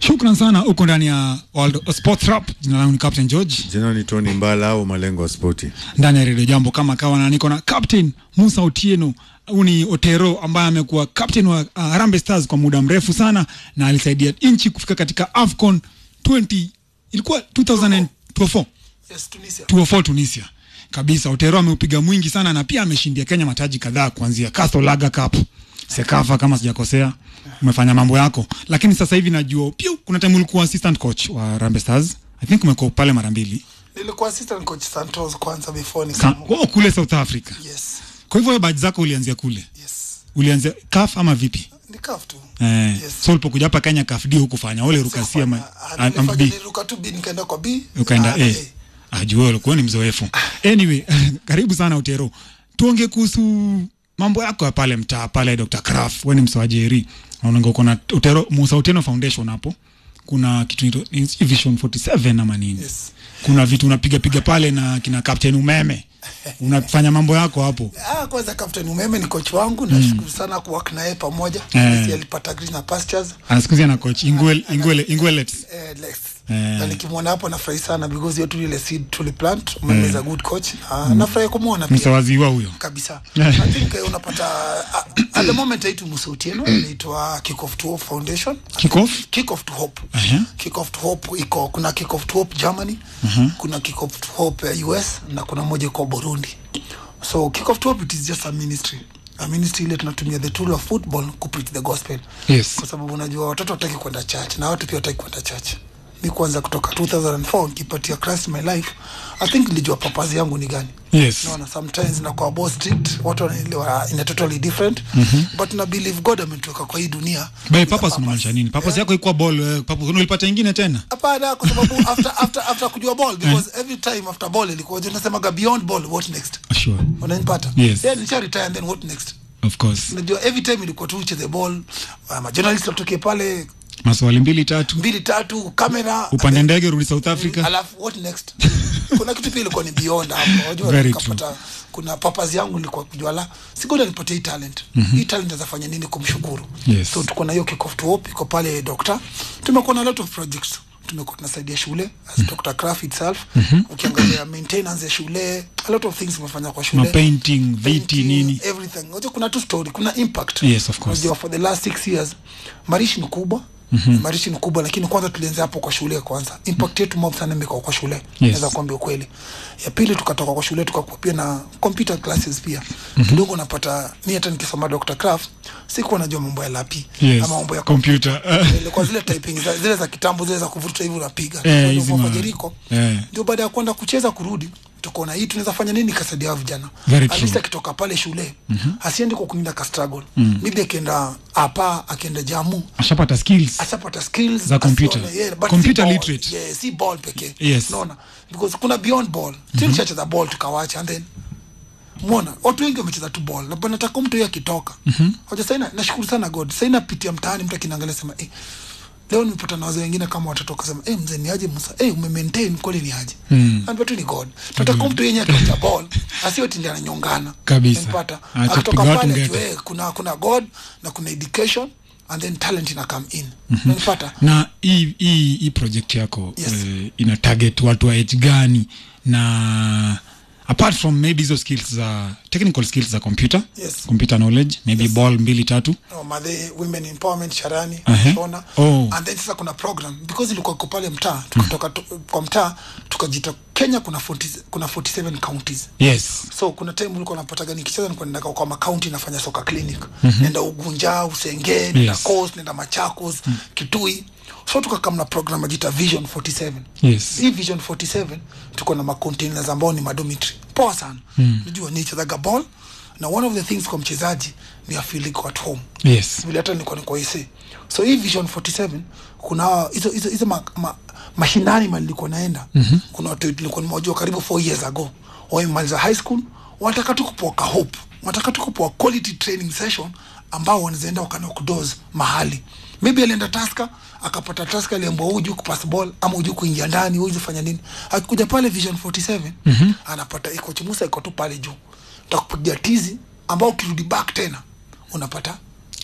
Shukran sana, uko ndani ya World Sports Rap. Jina langu ni Captain George. Jina ni Tony Mbala au Malengo wa Sporti. Ndani ya Radio Jambo kama kawa, na niko na Captain Musa Otieno. Uni Otero ambaye amekuwa captain wa Harambee Stars kwa muda mrefu sana na alisaidia nchi kufika katika AFCON 2024. Yes, Tunisia. 2024 Tunisia. Kabisa, Otero ameupiga mwingi sana na pia ameshindia Kenya mataji kadhaa kuanzia Castle Lager Cup, Sekafa kama sijakosea. Umefanya mambo yako. Lakini sasa hivi najua pia kuna time ulikuwa assistant coach wa Harambee Stars. I think umekuwa pale mara mbili. Nilikuwa assistant coach Santos kwanza before kule South Africa. Yes. Kwa hivyo badge zako ulianzia kule. Yes. Ulianzia CAF ama vipi? Ni CAF tu. Yes. So ulipokuja hapa Kenya CAF ndio hukufanya ole rukasia niliruka tu B nikaenda kwa B. Ukaenda A. Ajua ulikuwa ni mzoefu. Anyway, karibu sana Otero. Tuongee kuhusu mambo yako ya pale mtaa pale Dr. Kraft. Wewe ni msawajeri. Unaonga uko na Otero Musa Otieno Foundation hapo. Kuna kitu ni Vision 47 ama nini? Yes. Kuna vitu unapiga pale na kina Captain Umeme. Unafanya mambo yako hapo. Kwanza Captain Umeme ni coach wangu, nashukuru sana kuwork naye pamoja. Alipata green pastures. Anasikuzia na coach Ingwele. Na nikimwona hapo nafurahi sana because yote ile seed tuliplant, Umeme is a good coach. Nafurahi kumuona pia. Msawaziwa huyo. Kabisa. I think unapata at the moment haitu Musa Otieno, inaitwa Kick Off to Hope Foundation. Kick Off to Hope. Kick Off to Hope kuna Kick Off to Hope Germany, kuna Kick Off to Hope US na kuna moja kwa Burundi. So Kick Off to Hope, it is just a ministry. A ministry ile tunatumia the tool of football ku preach the gospel. Yes. Kwa sababu unajua watoto wataki kwenda church na watu pia wataki kwenda church. Mimi kwanza kutoka 2004 nikipatia Christ my life, I think nilijua purpose yangu ni gani. Yes. Naona sometimes na kwa boss strict watu wanaelewa in a totally different, but na believe God ametoka kwa hii dunia. By purpose unamaanisha nini? Purpose yako iko ball, purpose ulipata nyingine tena? Hapana, kwa sababu after kujua ball, because every time after ball ilikuwa tunasema beyond ball, what next? Sure. Unanipata? Yes. Then nisha retire and then what next? Of course. Unajua every time ilikuwa tu cheze ball, journalist watoke pale maswali 2-3 kamera, upande ndege rudi South Africa, alafu what next? Kuna kitu pia ilikuwa ni beyond hapo. Unajua kapata kuna purpose yangu ilikuwa kujua la sigoda nipate hii talent. Hii talent inafanya nini kumshukuru. Yes. So tuko na hiyo Kick Off to Hope iko pale Dr. Tumekuwa na a lot of projects. Tumekuwa tunasaidia shule as Dr. Kraft itself. Ukiangalia maintenance ya shule, a lot of things tumefanya kwa shule. Painting, viti nini, everything. Unajua kuna tu story, kuna impact. Yes, of course. Unajua for the last 6 years Marishi ni kubwa. Marishi ni kubwa, lakini kwanza tulianza hapo kwa shule kwanza. Impact yetu mob sana imekuwa kwa shule. Naweza kuambia ukweli. Ya pili tukatoka kwa shule tukakuwa pia na computer classes pia. Kidogo napata mimi hata nikisoma Dr. Kraft sikuwa najua mambo ya lapi ama mambo ya computer. Ilikuwa zile typing zile za kitambo zile za kuvuta hivi unapiga. Ndio kwa Jeriko. Ndio baada ya kwenda kucheza kurudi tukaona hii tunaweza fanya nini kasaidia vijana. Alisa kitoka pale shule asiende kwa kuninda ka struggle. Maybe akienda hapa akienda Jamu ashapata skills za computer. Computer literate. Yeah, si ball pekee. Yes. Unaona? Because kuna beyond ball. Tulicheza the ball tukawacha and then muona watu wengi wamecheza tu ball. Labda nataka mtu yeye akitoka. Hoja sana nashukuru sana God. Sasa inapitia mtaani mtu akinaangalia sema leo nimepata na wazee wengine kama watoto kasema mzee ni aje Musa, ume-maintain kweli ni aje. And but ni God. Tunataka mtu yenye atacha ball asiwe tindia na nyongana kabisa. Unapata kutoka pale kuna God na kuna education and then talent ina come in. Unapata na hii project yako ina target watu wa age gani, na apart from maybe those skills technical skills za computer, computer knowledge, maybe ball 2-3 the women empowerment Sharani Shona, and then sasa kuna program because ilikuwa kwa pale mtaa tukatoka kwa mtaa tukajita Kenya kuna 47 counties. Yes. So kuna time ulikuwa unapata gani kicheza nilikuwa nenda kwa county nafanya soka clinic. Nenda Ugunja, Usenge, nenda Coast, nenda Machakos, Kitui. So tukakamna program ajita Vision 47. Yes. Hii Vision 47 tuko na containers ambao ni dormitory. Poa sana. Unajua ni cheza ball na one of the things kwa mchezaji ni a feeling at home. Yes. Vile hata nilikuwa niko IC. So hii Vision 47 kuna hizo mashinani nilikuwa naenda. Kuna watu nilikuwa nimewajua karibu 4 years ago. Wamemaliza high school, wanataka tu kupoka hope. Wanataka tu kupoa quality training session ambao wanaenda wakanokudoze mahali. Maybe alienda Tusker, akapata Tusker aliambiwa huju kupass ball ama huju kuingia ndani, huju fanya nini. Akikuja pale Vision 47, anapata coach Musa iko tu pale juu. Utakupigia tizi ambao ukirudi back tena unapata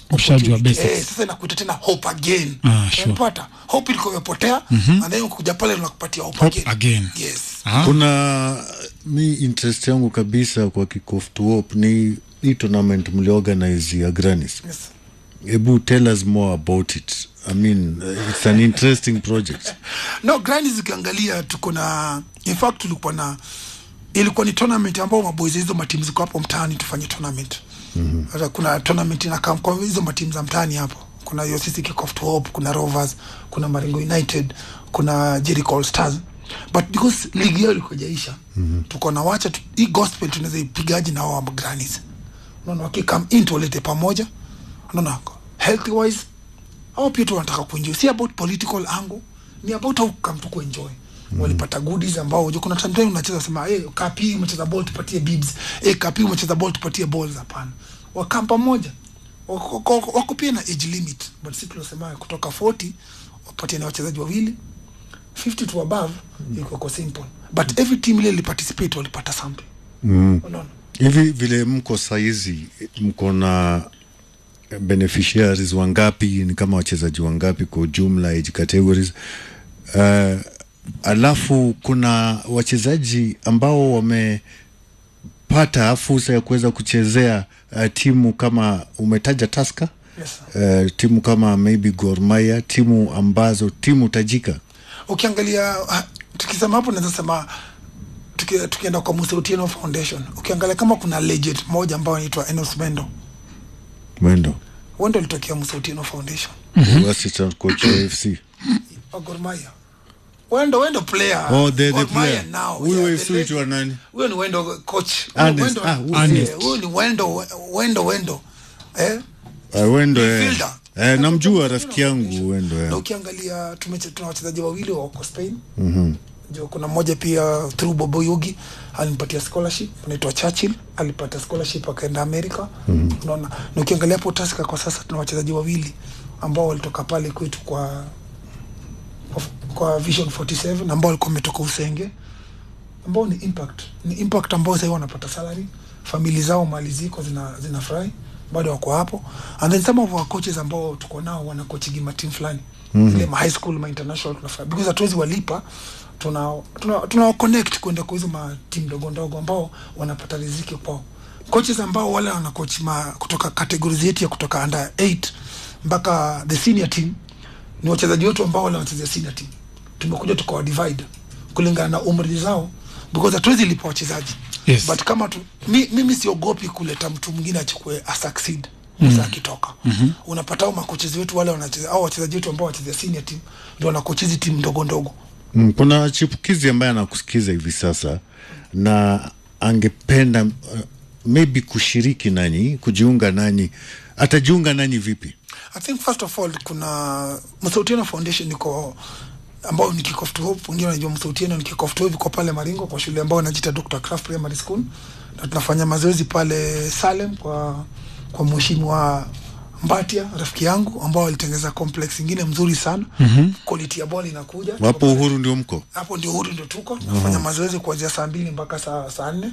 Ushajua opportunity. basics. Sasa inakuita tena hope again. Sure. Unapata hope ilikuwa imepotea, and then kuja pale unakupatia hope again. Yes. Kuna mi interest yangu kabisa kwa Kickoff to Hope ni hii tournament mliorganize ya Grannies. Yes. Ebu tell us more about it. I mean, it's an interesting project. No, Grannies ukiangalia tuko na, in fact ilikuwa ni tournament ambao maboys hizo matimu ziko hapo mtaani tufanye tournament. Hata kuna tournament inakaa kwa hizo matimu za mtaani hapo. Kuna hiyo sisi Kickoff to Hope, kuna Rovers, kuna Maringo United, kuna Jericho All Stars. But because ligi yao ilikuwa jaisha, tuko na wacha hii gospel tunaweza ipigaji na wao Grannies. Unaona wakikam in tuwalete pamoja. Unaona health wise au pia tunataka kuenjoy. Si about political angle, ni about how come to enjoy. Walipata goodies ambao unajua kuna time unacheza sema kapi umecheza ball tupatie bibs, kapi umecheza ball tupatie balls. Hapana, wakam pamoja wako pia na age limit, but sisi tunasema kutoka 40 wapatie na wachezaji wawili, 50 to above iko kwa simple, but every team ile participate walipata something. Unaona Hivi vile mko saizi mko na beneficiaries wangapi, ni kama wachezaji wangapi kwa jumla age categories? Alafu kuna wachezaji ambao wamepata fursa ya kuweza kuchezea timu kama umetaja Tusker? Yes, timu kama maybe Gor Mahia, timu tajika. Ukiangalia tukisema hapo naweza sema tukienda kwa Musa Otieno Foundation, ukiangalia kama kuna legend moja ambao anaitwa Enos Wendo alitokea Musa Otieno Foundation. Assistant coach wa FC Gor Mahia. Wendo player. Oh, the player player. Now. Huyo FC tu nani? Huyo ni Wendo coach. Honest. Huyo ni Wendo. Wendo Midfielder. namjua rafiki yangu Wendo. Na ukiangalia tuna wachezaji wawili wako Spain. Ndio kuna mmoja pia through Bobo Yogi alimpatia scholarship, anaitwa Churchill, alipata scholarship akaenda America. Unaona, na ukiangalia hapo Tusker kwa sasa tuna wachezaji wawili ambao walitoka pale kwetu kwa Vision 47 ambao walikuwa wametoka Usenge, ambao ni impact ambao sasa wanapata salary, family zao mali ziko zinafurahi, bado wako hapo. And then some of our coaches ambao tuko nao wana coaching ma team fulani, ile ma high school ma international tunafurahi because hatuwezi walipa, tuna connect kwenda kwa hizo ma team ndogo ambao wanapata riziki kwao. Coaches ambao wale wana coach kutoka categories yetu ya kutoka under 8 mpaka the senior team ni wachezaji wetu ambao wale wanachezea senior team. Tumekuja tukawa divide kulingana na umri zao because hatuwezi lipa wachezaji. Yes. But kama mimi siogopi kuleta mtu mwingine achukue succeed sasa akitoka. Unapata makochezi wetu wale wanacheza au wachezaji wetu ambao wanachezea senior team ndio wanakochezi timu ndogo. Kuna chipukizi ambaye anakusikiza hivi sasa na angependa maybe kushiriki nanyi, kujiunga nanyi. Atajiunga nanyi vipi? I think first of all kuna Musa Otieno Foundation niko ambao ni Kickoff to Hope. Wengine wanajua Musa Otieno ni Kickoff to Hope kwa pale Maringo kwa shule ambao inajiita Dr. Craft Primary School, na tunafanya mazoezi pale Salem kwa mheshimiwa Mbatia rafiki yangu ambao walitengeza complex nyingine mzuri sana. Quality ya ball inakuja. Hapo Uhuru ndio mko? Hapo ndio Uhuru ndio tuko. Tunafanya mazoezi kuanzia saa 2 mpaka saa 4.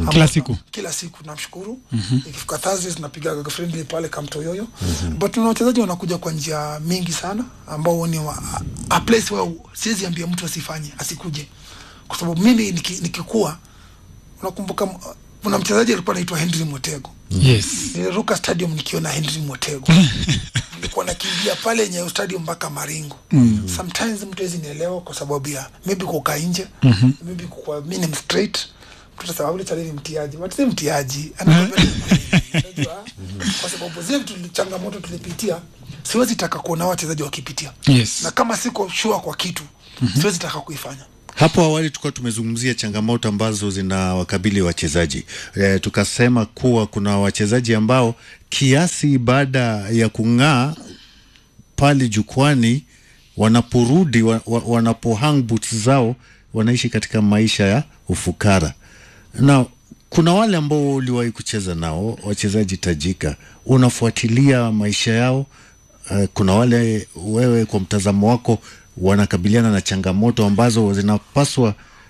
Kila siku namshukuru. Ikifika Thursdays tunapiga friendly pale Kamtoyoyo. But tuna wachezaji wanakuja kwa njia mingi sana ambao ni a place where siwezi ambia mtu asifanye, asikuje. Kwa sababu mimi nikikuwa unakumbuka kuna mchezaji alikuwa anaitwa Henry Motego. Yes. Niliruka stadium nikiona Henry Motego. Nilikuwa nakimbia pale Nyayo stadium mpaka Maringo. Sometimes mtu hawezi nielewa kwa sababu ya maybe kukaa nje, maybe kwa minimum straight. Mtu sababu ile challenge mtiaji. But si mtiaji. Unajua? Kwa sababu zile changamoto tulipitia, siwezi taka kuona wachezaji wakipitia. Yes. Na kama siko sure kwa kitu, siwezi taka kuifanya. Hapo awali tulikuwa tumezungumzia changamoto ambazo zinawakabili wachezaji. Tukasema kuwa kuna wachezaji ambao kiasi baada ya kung'aa pale jukwani wanaporudi wanapohang boots zao wanaishi katika maisha ya ufukara. Na kuna wale ambao uliwahi kucheza nao, wachezaji tajika, unafuatilia maisha yao. Kuna wale wewe kwa mtazamo wako wanakabiliana na changamoto ambazo zinapaswa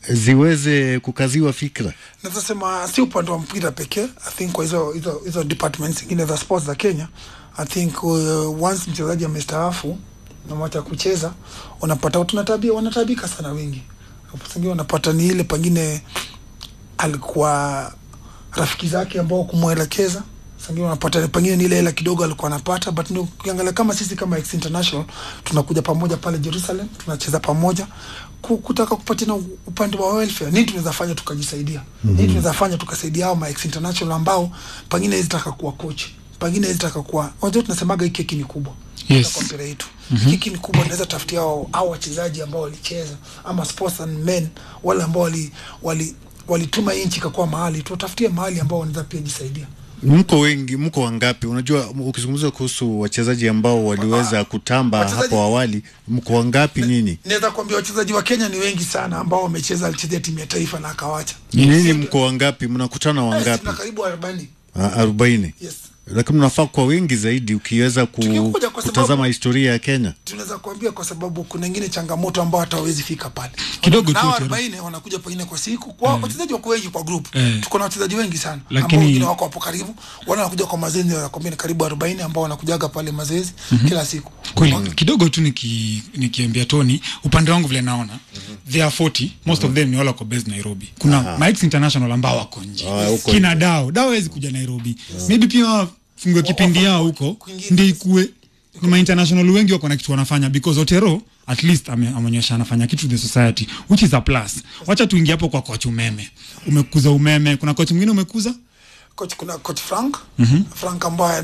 ziweze kukaziwa fikra. Naweza sema si upande wa mpira pekee. I think kwa hizo departments zingine za sports za Kenya, I think once mchezaji amestaafu na mwacha kucheza, unapata wanatabika sana wengi. Pengine unapata ni ile pengine alikuwa rafiki zake ambao kumuelekeza. Sangine unapata pengine ni ile hela kidogo alikuwa anapata, but ndio ukiangalia kama sisi kama X International tunakuja pamoja pale Jerusalem, tunacheza pamoja kutaka kupatia upande wa welfare. Nini tunaweza fanya tukajisaidia? Nini tunaweza fanya tukasaidia hao X International ambao pengine zitaka kuwa coach, pengine zitaka kuwa, unajua tunasemaga hii keki ni kubwa. Yes. Kwa mpira yetu. Keki ni kubwa, naweza tafutia hao wachezaji ambao walicheza ama sports and men wale ambao walituma inchi kwa mahali, tutafutie mahali ambao wanaweza pia jisaidia. Mko wengi, mko wangapi? Unajua ukizungumza kuhusu wachezaji ambao waliweza kutamba hapo awali, mko wangapi nini? Naweza kuambia wachezaji wa Kenya ni wengi sana ambao alichezea timu ya taifa na akawacha. Nini mko wangapi? Mnakutana wangapi? Tuna karibu 40. 40. Yes. Lakini mnafaa kwa wengi zaidi ukiweza kutazama historia ya Kenya. Tunaweza kuambia kwa sababu kuna nyingine changamoto ambao hatawezi fika pale. Kidogo tu 40 wanakuja pengine kwa siku. Kwa wachezaji wako wengi kwa group. Tuko na wachezaji wengi sana. Lakini ambao wengine wako hapo karibu. Wanakuja kwa mazoezi wanakwambia ni karibu 40 ambao wanakujaga pale mazoezi kila siku. Kweli, kidogo tu nikiambia Tony, upande wangu vile naona, there are 40, most of them ni wala kwa based Nairobi. Kuna X International ambao wako nje. Kina Dao hawezi kuja Nairobi. Maybe pia fungue kipindi yao huko ndio ikue ni international wengi wako na kitu wanafanya, because Otero at least ameonyesha anafanya kitu to the society, which is a plus. Wacha tuingie hapo kwa coach umeme. Umekuza umeme, kuna coach mwingine umekuza? Kuna coach Frank. Frank ambaye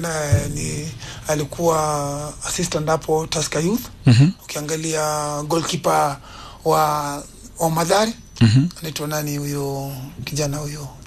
alikuwa assistant hapo Tusker Youth. Ukiangalia goalkeeper wa Madhari, anaitwa nani huyo kijana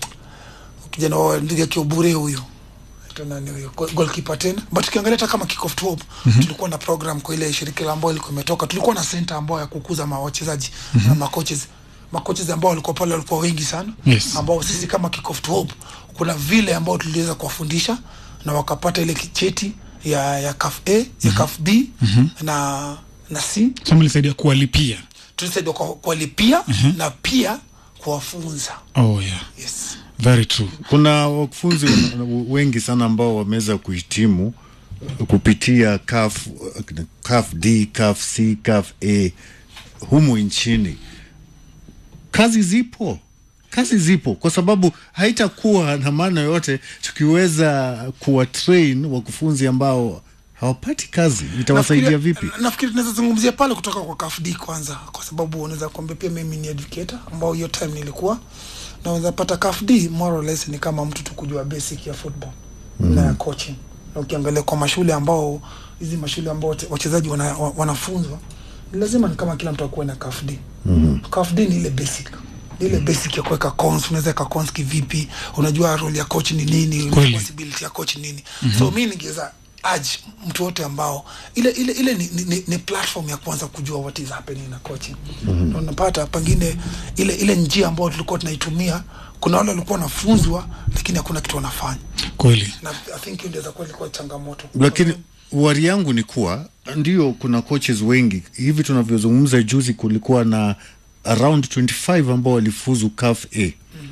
wa Liga Kiobure huyo. Nani huyo goalkeeper tena. But ukiangalia hata kama Kick Off to Hope, tulikuwa na program kwa ile shirika ambao ilikuwa imetoka. Tulikuwa na center ambao ya kukuza wachezaji na makoches ambao walikuwa pale walikuwa wengi sana. Yes. Ambao sisi kama Kick Off to Hope kuna vile ambao tuliweza kuwafundisha na wakapata ile cheti ya CAF A, ya CAF B na C. Tulisaidia kuwalipia. Tulisaidia kuwalipia na pia kuwafunza. Oh yeah. Yes. Very true. Kuna wakufunzi wengi sana ambao wameweza kuhitimu kupitia CAF D, CAF C, CAF A humu nchini. Kazi zipo kwa sababu haitakuwa na maana yote tukiweza kuwa train wakufunzi ambao hawapati kazi. Itawasaidia vipi? Nafikiri tunaweza zungumzia pale kutoka kwa CAF D kwanza, kwa sababu unaweza kuambia pia mimi ni educator ambao hiyo time nilikuwa na unaweza pata CAF D more or less ni kama mtu tu kujua basic ya football na coaching. Na ukiangalia kwa mashule ambao hizi mashule ambao wachezaji wanafunzwa, lazima ni kama kila mtu akuwe na CAF D. CAF D ni ile basic ya kuweka cons, unaweza ka cons kivipi, unajua role ya coach ni nini, responsibility ya coach ni nini. So mimi ningeza urge mtu wote ambao ile ni platform ya kwanza kujua what is happening na coaching. Na unapata pengine ile njia ambayo tulikuwa tunaitumia, kuna wale walikuwa wanafunzwa lakini hakuna kitu wanafanya. Kweli. Na I think ndio kwa ilikuwa changamoto. Lakini wari yangu ni kuwa ndio kuna coaches wengi. Hivi tunavyozungumza juzi kulikuwa na around 25 ambao walifuzu CAF A.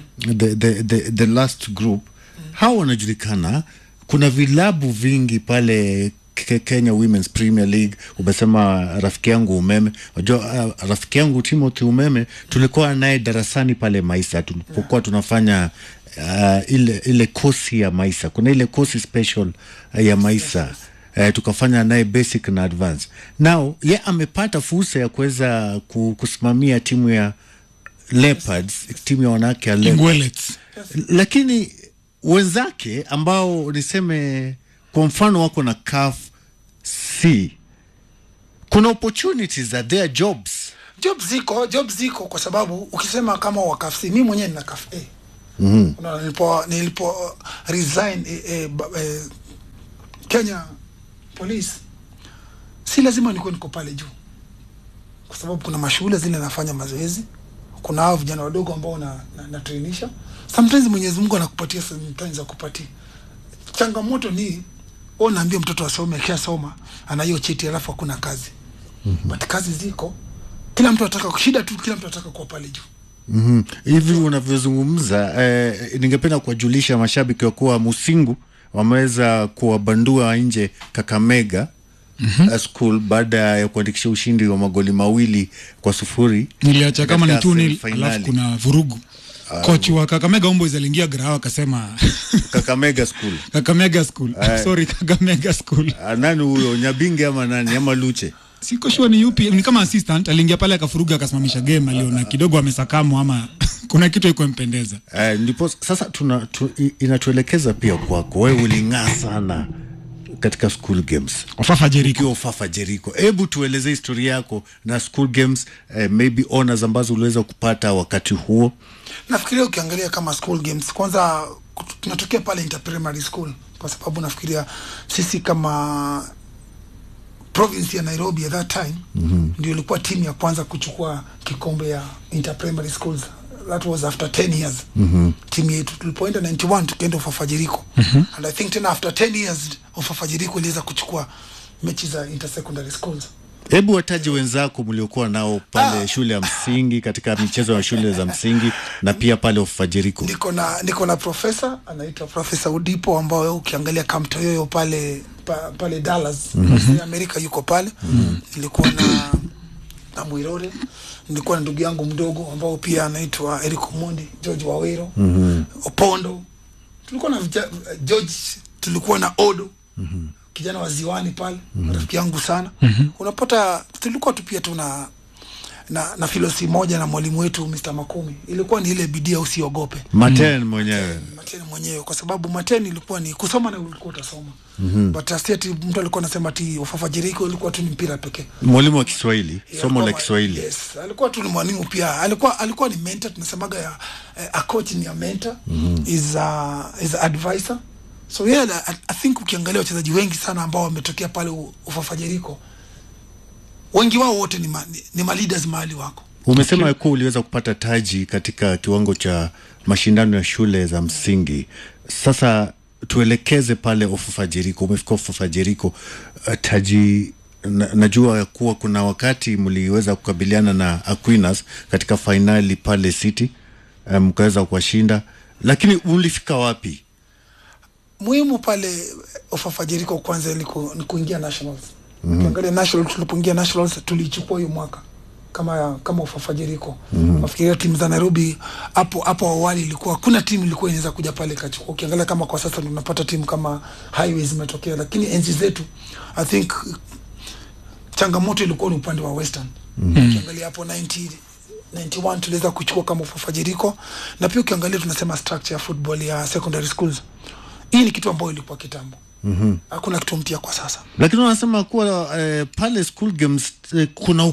The last group. Hao wanajulikana. Kuna vilabu vingi pale Kenya Women's Premier League. Umesema rafiki yangu Umeme. Unajua rafiki yangu Timothy Umeme tulikuwa naye darasani pale Maisa tulipokuwa tunafanya ile kosi ya Maisa. Kuna ile kosi special ya Maisa. Tukafanya naye basic na advance. Now amepata fursa ya kuweza kusimamia timu ya Leopards, timu ya wanawake ya Leopards. Lakini wenzake ambao niseme kwa mfano wako na CAF C, kuna opportunities at their jobs ziko kwa sababu ukisema kama wa CAF C, mimi mwenyewe nina CAF A. Nilipo resign Kenya Police, si lazima niko pale juu, kwa sababu kuna mashule zile nafanya mazoezi, kuna hao vijana wadogo ambao na trainisha. Sometimes Mwenyezi Mungu anakupatia, sometimes akupatia. Changamoto ni naambia mtoto asome, akishasoma ana hiyo cheti alafu hakuna kazi. But kazi ziko. Kila mtu anataka kuwa pale juu. Hivi unavyozungumza, ningependa kuwajulisha mashabiki wa kuwa Musingu wameweza kuwabandua nje Kakamega School baada ya kuandikisha ushindi wa magoli 2-0. Niliacha kama ni 2-0, alafu kuna vurugu. Coach wa Kakamega Homeboyz aliingia grao akasema Kakamega School. Kakamega School. Sorry, Kakamega School. Nani huyo? Nyabinge ama nani ama Luche? Siko sure ni yupi, ni kama assistant aliingia pale akafuruga akasimamisha game, aliona kidogo amesakamu ama kuna kitu iko mpendeza. Ndipo sasa inatuelekeza pia kwako. Wewe uling'aa sana katika school games. Ofafa Jericho. Hebu tueleze historia yako na school games, maybe honors ambazo uliweza kupata wakati huo. Nafikiria ukiangalia kama school games, kwanza tunatokea pale interprimary school, kwa sababu nafikiria sisi kama province ya Nairobi at that time ndio ilikuwa timu ya kwanza kuchukua kikombe ya interprimary schools. That was after 10 years. Timu yetu tulipoenda 91 tukaenda Ofafa Jericho. And I think tena after 10 years Ofafa Jericho iliweza kuchukua mechi za intersecondary schools. Hebu wataje wenzako mliokuwa nao pale shule ya msingi, katika michezo ya shule za msingi na pia pale Ofafa Jericho. Niko na professor anaitwa Professor Udipo, ambao ukiangalia Kamtoyoyo pale Dallas, Amerika yuko pale. Nilikuwa na Mwirore, nilikuwa na ndugu yangu mdogo ambao pia anaitwa Eric Mondi, George Wawero, Opondo. Tulikuwa na George, tulikuwa na Odo, kijana wa Ziwani pale, rafiki yangu sana. Unapata tulikuwa tu pia na filosofi moja na mwalimu wetu Mr. Makumi. Ilikuwa ni ile bidii usiogope. Maten mwenyewe, kwa sababu Maten ilikuwa ni kusoma na ulikuwa utasoma. But ati mtu alikuwa anasema ati Ofafa Jericho ilikuwa tu ni mpira pekee. Mwalimu wa Kiswahili, somo la Kiswahili. Yes, alikuwa tu ni mwalimu pia. Alikuwa ni mentor, tunasemaga ya a coach ni a mentor, is a advisor. So yeah, I think ukiangalia wachezaji wengi sana ambao wametokea pale Ofafa Jericho, wengi wao wote ni leaders mahali wako. Umesema kuwa uliweza kupata taji katika kiwango cha mashindano ya shule za msingi. Sasa tuelekeze pale Ofafa Jericho. Umefika Ofafa Jericho, taji najua kuwa kuna wakati mliweza kukabiliana na Aquinas katika finali pale City, mkaweza kuwashinda, lakini ulifika wapi? Muhimu pale Ofafa Jericho kwanza ni kuingia nationals. Ukiangalia nationals, tulipoingia nationals tulichukua hiyo mwaka kama Ofafa Jericho. Nafikiria timu za Nairobi hapo awali ilikuwa kuna timu ilikuwa inaweza kuja pale kachukua. Ukiangalia kama kwa sasa tunapata timu kama Highways zimetokea, lakini enzi zetu I think changamoto ilikuwa ni upande wa Western. Ukiangalia hapo 91 tuliweza kuchukua kama Ofafa Jericho, na pia ukiangalia tunasema structure ya football ya secondary schools. Hii ni kitu ambayo ilikuwa kitambo. Hakuna kitu mpya kwa sasa. Lakini wanasema kuwa pale school games kuna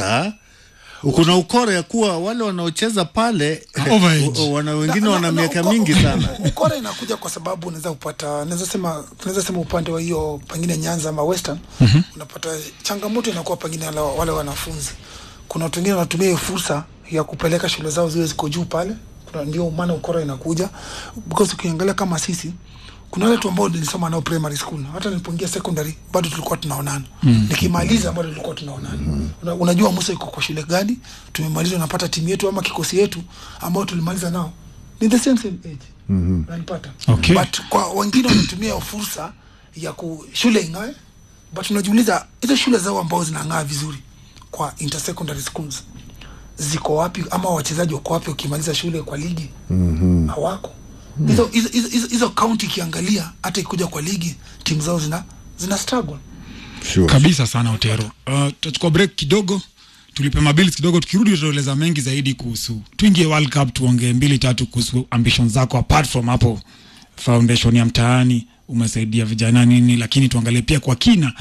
ukora ya kuwa wale wanaocheza pale wengine wana miaka mingi sana. Ukora inakuja kwa sababu tunaweza sema upande wa hiyo pengine Nyanza ama Western, unapata changamoto inakuwa pengine wale wanafunzi. Kuna watu wengine wanatumia fursa ya kupeleka shule zao ziwe ziko juu pale. Ndio maana ukora inakuja, because ukiangalia kama sisi kuna wale tu ambao nilisoma nao primary school, hata nilipoingia secondary bado tulikuwa tunaonana. Nikimaliza bado tulikuwa tunaonana. Unajua Musa yuko kwa shule gani, tumemaliza, unapata timu yetu ama kikosi yetu ambao tulimaliza nao ni the same age. Unanipata? Okay. But kwa wengine wanatumia fursa ya shule ingae, but unajiuliza hizo shule zao ambao zinang'aa vizuri kwa intersecondary schools ziko wapi, ama wachezaji wako wapi ukimaliza shule kwa ligi? Hawako. Hizo county kiangalia hata ikuja kwa ligi timu zao zina struggle. Sure. Kabisa sana Otero. Tutachukua break kidogo, tulipe mabilis kidogo, tukirudi tutaeleza mengi zaidi kuhusu tuingie World Cup, tuongee 2-3 kuhusu ambitions zako apart from hapo foundation ya mtaani umesaidia vijana nini, lakini tuangalie pia kwa kina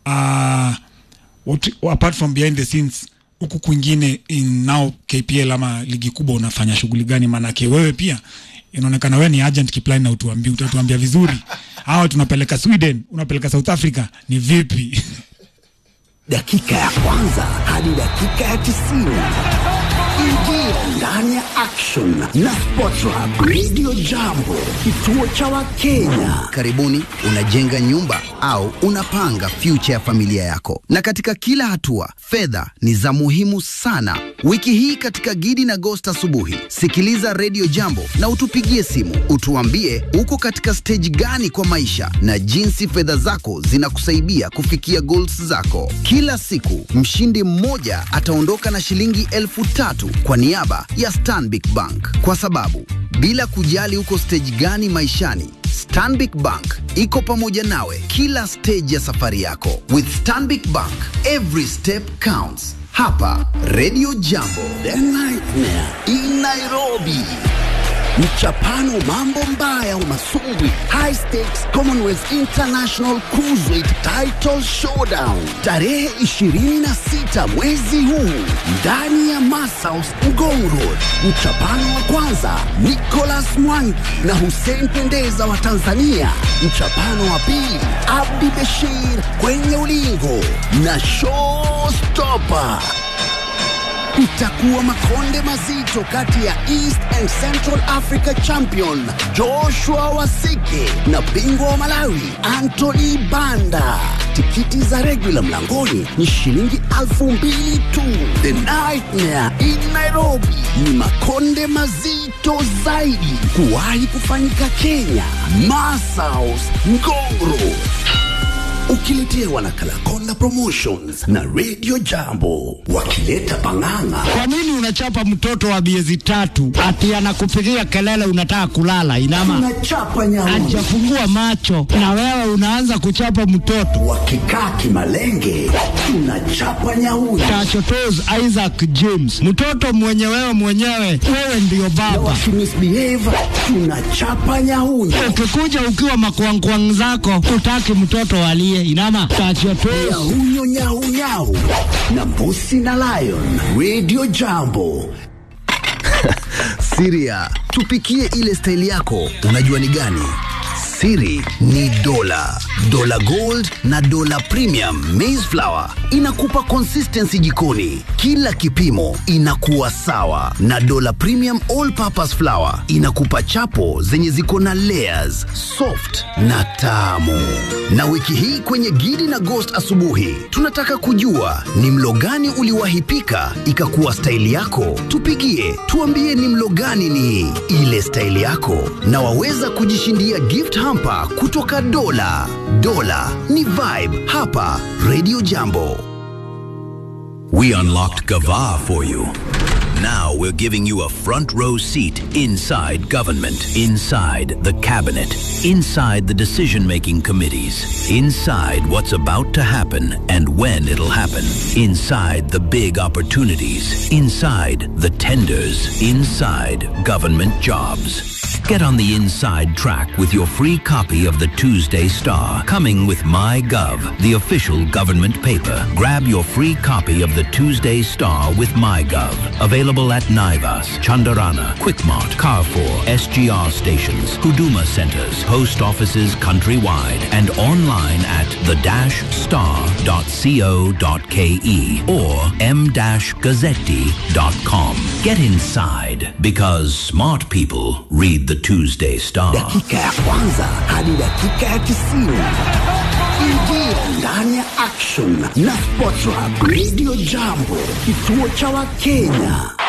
apart from behind the scenes huku kwingine in now KPL ama ligi kubwa unafanya shughuli gani? Manake wewe pia inaonekana wewe ni agent Kipline na utatuambia vizuri. Hawa tunapeleka Sweden, unapeleka South Africa, ni vipi? Dakika ya kwanza hadi dakika ya 90. Ingia ndani ya Action na Sports Hub Radio Jambo, kituo cha Wakenya. Karibuni, unajenga nyumba au unapanga future ya familia yako. Na katika kila hatua, fedha ni za muhimu sana. Wiki hii katika Gidi na Ghost asubuhi, sikiliza Radio Jambo na utupigie simu. Utuambie uko katika stage gani kwa maisha na jinsi fedha zako zinakusaidia kufikia goals zako. Kila siku, mshindi mmoja ataondoka na shilingi 3,000 kwa niaba ya Stanbic Bank. Kwa sababu, bila kujali uko stage gani maishani, Stanbic Bank iko pamoja nawe kila stage ya safari yako. With Stanbic Bank, every step counts. Hapa Radio Jambo, The Nightmare in Nairobi. Mchapano mambo mbaya umasumbwi, high stakes Commonwealth International Cruiserweight Title Showdown, tarehe 26 mwezi huu ndani ya Masaus Ngong Road. Mchapano wa kwanza Nicholas Mwangi na Hussein Pendeza wa Tanzania. Mchapano wa pili Abdi Bashir kwenye ulingo na showstopper. Itakuwa makonde mazito kati ya East and Central Africa Champion Joshua Wasike na bingwa wa Malawi Anthony Banda. Tikiti za regular mlangoni ni shilingi 2,000 tu. The Nightmare in Nairobi ni makonde mazito zaidi kuwahi kufanyika Kenya. Masaus Ngongro, ukiletewa na Kalakonda Promotions na Radio Jambo, wakileta pang'ang'a. Kwa nini unachapa mtoto wa miezi 3 ati anakupigia kelele unataka kulala? Inama unachapa nyauni, hajafungua macho na wewe unaanza kuchapa mtoto. Wakikaa kimalenge, unachapa nyauni. Tachotoz Isaac James, mtoto mwenyewe ndio baba. Wakimisbehave, unachapa nyauni. Ukikuja ukiwa makwangkwang zako, utaki mtoto walie. Inama tachotoz Nyahunyo nyau na Mbusi na Lion. Radio Jambo. Siria, tupikie ile style yako. Unajua ni gani? Siri ni Dola. Dola Gold na Dola Premium Maize Flour inakupa consistency jikoni. Kila kipimo inakuwa sawa. Na Dola Premium All Purpose Flour inakupa chapo zenye ziko na layers, soft na tamu. Na wiki hii kwenye Gidi na Ghost asubuhi, tunataka kujua ni mlo gani uliwahi pika ikakuwa style yako. Tupigie, tuambie ni mlo gani ni ile style yako, na waweza kujishindia gift hamper kutoka Dola. Dola ni vibe hapa Radio Jambo. We unlocked Gava for you. Now we're giving you a front row seat inside government, inside the cabinet, inside the decision-making committees, inside what's about to happen and when it'll happen, inside the big opportunities, inside the tenders, inside government jobs. Get on the inside track with your free copy of the Tuesday Star, coming with MyGov, the official government paper. Grab your free copy of the Tuesday Star with MyGov. Available at Naivas, Chandarana, Quickmart, Carrefour, SGR stations, Huduma centers, post offices countrywide, and online at the-star.co.ke or m-gazzetti.com. Get inside, because smart people read the Tuesday Star. Dakika ya kwanza hadi dakika ya 90. Ingia ndani ya Action na Sports Hub Radio Jambo, kituo cha Wakenya.